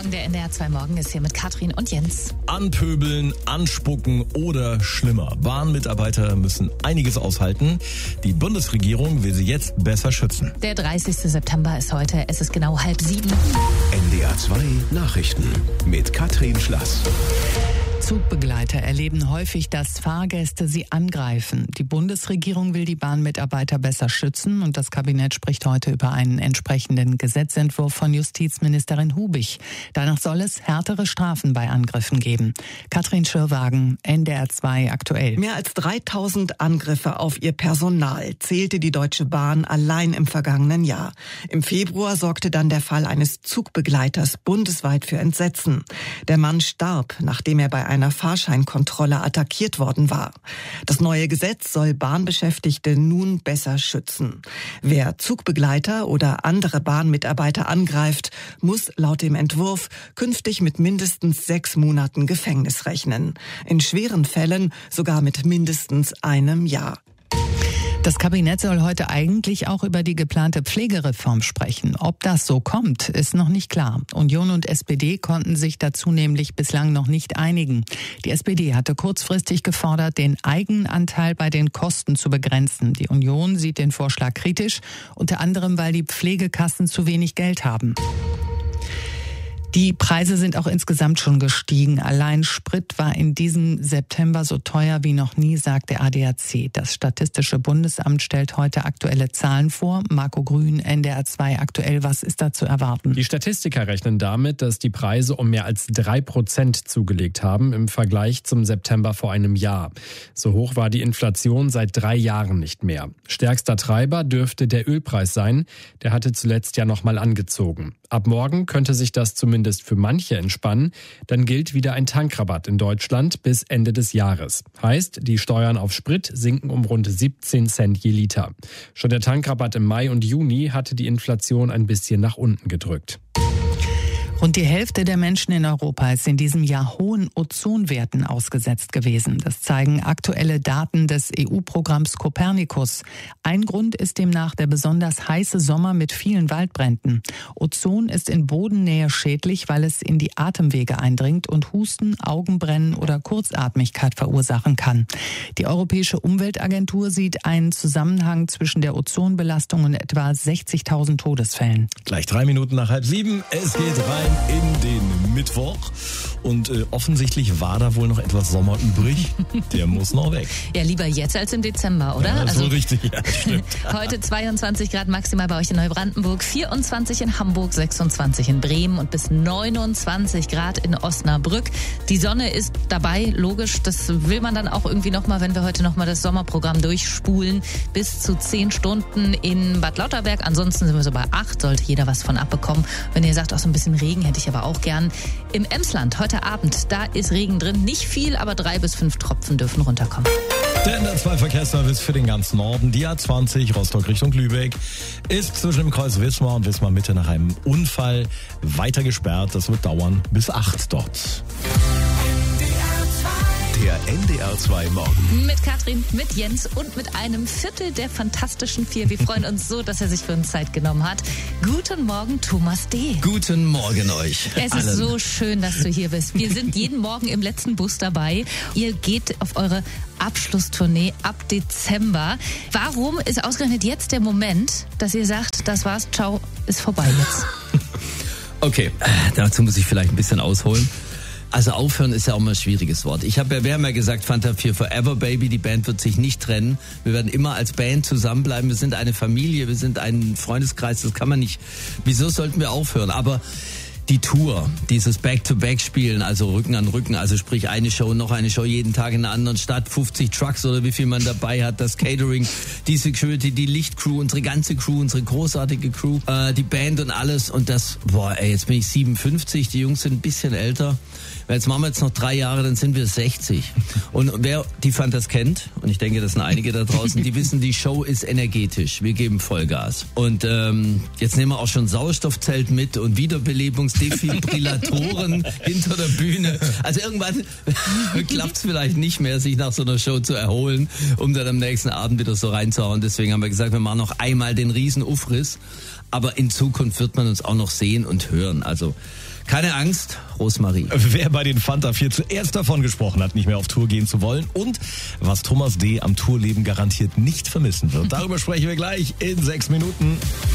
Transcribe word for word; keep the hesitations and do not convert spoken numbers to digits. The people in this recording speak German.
Morgen, der N D R zwei Morgen ist hier mit Katrin und Jens. Anpöbeln, anspucken oder schlimmer. Bahnmitarbeiter müssen einiges aushalten. Die Bundesregierung will sie jetzt besser schützen. Der dreißigste September ist heute, es ist genau halb sieben. N D R zwei Nachrichten mit Katrin Schlass. Zugbegleiter erleben häufig, dass Fahrgäste sie angreifen. Die Bundesregierung will die Bahnmitarbeiter besser schützen und das Kabinett spricht heute über einen entsprechenden Gesetzentwurf von Justizministerin Hubig. Danach soll es härtere Strafen bei Angriffen geben. Katrin Schirrwagen, N D R zwei aktuell. Mehr als dreitausend Angriffe auf ihr Personal zählte die Deutsche Bahn allein im vergangenen Jahr. Im Februar sorgte dann der Fall eines Zugbegleiters bundesweit für Entsetzen. Der Mann starb, nachdem er bei einer Fahrscheinkontrolle attackiert worden war. Das neue Gesetz soll Bahnbeschäftigte nun besser schützen. Wer Zugbegleiter oder andere Bahnmitarbeiter angreift, muss laut dem Entwurf künftig mit mindestens sechs Monaten Gefängnis rechnen. In schweren Fällen sogar mit mindestens einem Jahr. Das Kabinett soll heute eigentlich auch über die geplante Pflegereform sprechen. Ob das so kommt, ist noch nicht klar. Union und S P D konnten sich dazu nämlich bislang noch nicht einigen. Die S P D hatte kurzfristig gefordert, den Eigenanteil bei den Kosten zu begrenzen. Die Union sieht den Vorschlag kritisch, unter anderem, weil die Pflegekassen zu wenig Geld haben. Die Preise sind auch insgesamt schon gestiegen. Allein Sprit war in diesem September so teuer wie noch nie, sagt der A D A C. Das Statistische Bundesamt stellt heute aktuelle Zahlen vor. Marco Grün, N D R zwei aktuell. Was ist da zu erwarten? Die Statistiker rechnen damit, dass die Preise um mehr als drei Prozent zugelegt haben im Vergleich zum September vor einem Jahr. So hoch war die Inflation seit drei Jahren nicht mehr. Stärkster Treiber dürfte der Ölpreis sein. Der hatte zuletzt ja noch mal angezogen. Ab morgen könnte sich das zumindest für manche entspannen. Dann gilt wieder ein Tankrabatt in Deutschland bis Ende des Jahres. Heißt, die Steuern auf Sprit sinken um rund siebzehn Cent je Liter. Schon der Tankrabatt im Mai und Juni hatte die Inflation ein bisschen nach unten gedrückt. Rund die Hälfte der Menschen in Europa ist in diesem Jahr hohen Ozonwerten ausgesetzt gewesen. Das zeigen aktuelle Daten des E U-Programms Copernicus. Ein Grund ist demnach der besonders heiße Sommer mit vielen Waldbränden. Ozon ist in Bodennähe schädlich, weil es in die Atemwege eindringt und Husten, Augenbrennen oder Kurzatmigkeit verursachen kann. Die Europäische Umweltagentur sieht einen Zusammenhang zwischen der Ozonbelastung und etwa sechzigtausend Todesfällen. Gleich drei Minuten nach halb sieben. Es geht rein in den Mittwoch und äh, offensichtlich war da wohl noch etwas Sommer übrig. Der muss noch weg. Ja, lieber jetzt als im Dezember, oder? Ja, das ist also, so richtig, ja, stimmt. Heute zweiundzwanzig Grad maximal bei euch in Neubrandenburg, vierundzwanzig in Hamburg, sechsundzwanzig in Bremen und bis neunundzwanzig Grad in Osnabrück. Die Sonne ist dabei, logisch, das will man dann auch irgendwie nochmal, wenn wir heute nochmal das Sommerprogramm durchspulen, bis zu zehn Stunden in Bad Lauterberg. Ansonsten sind wir so bei acht, sollte jeder was von abbekommen. Wenn ihr sagt, auch so ein bisschen Regen hätte ich aber auch gern. Im Emsland heute Abend, da ist Regen drin. Nicht viel, aber drei bis fünf Tropfen dürfen runterkommen. Der N D R zwei Verkehrsservice für den ganzen Norden. Die A zwanzig Rostock Richtung Lübeck ist zwischen dem Kreuz Wismar und Wismar Mitte nach einem Unfall weiter gesperrt. Das wird dauern bis acht dort. Der N D R zwei Morgen. Mit Katrin, mit Jens und mit einem Viertel der Fantastischen Vier. Wir freuen uns so, dass er sich für uns Zeit genommen hat. Guten Morgen, Thomas D. Guten Morgen euch. Es allen. ist so schön, dass du hier bist. Wir sind jeden Morgen im letzten Bus dabei. Ihr geht auf eure Abschlusstournee ab Dezember. Warum ist ausgerechnet jetzt der Moment, dass ihr sagt, das war's, ciao, ist vorbei jetzt? Okay, dazu muss ich vielleicht ein bisschen ausholen. Also aufhören ist ja auch mal ein schwieriges Wort. Ich habe ja, wir haben ja gesagt, Fanta vier Forever Baby, die Band wird sich nicht trennen. Wir werden immer als Band zusammenbleiben. Wir sind eine Familie, wir sind ein Freundeskreis, das kann man nicht. Wieso sollten wir aufhören? Aber die Tour, dieses Back-to-Back-Spielen, also Rücken an Rücken, also sprich eine Show, noch eine Show, jeden Tag in einer anderen Stadt, fünfzig Trucks oder wie viel man dabei hat, das Catering, die Security, die Lichtcrew, unsere ganze Crew, unsere großartige Crew, äh, die Band und alles und das, boah ey, jetzt bin ich siebenundfünfzig, die Jungs sind ein bisschen älter. Jetzt machen wir jetzt noch drei Jahre, dann sind wir sechzig. Und wer die Fantas kennt, und ich denke, das sind einige da draußen, die wissen, die Show ist energetisch. Wir geben Vollgas. Und ähm, jetzt nehmen wir auch schon Sauerstoffzelt mit und Wiederbelebungsdefibrillatoren hinter der Bühne. Also irgendwann klappt es vielleicht nicht mehr, sich nach so einer Show zu erholen, um dann am nächsten Abend wieder so reinzuhauen. Deswegen haben wir gesagt, wir machen noch einmal den riesen Ufriss. Aber in Zukunft wird man uns auch noch sehen und hören. Also keine Angst, Rosmarie. Wer bei den Fanta vier zuerst davon gesprochen hat, nicht mehr auf Tour gehen zu wollen und was Thomas D. am Tourleben garantiert nicht vermissen wird. Darüber sprechen wir gleich in sechs Minuten.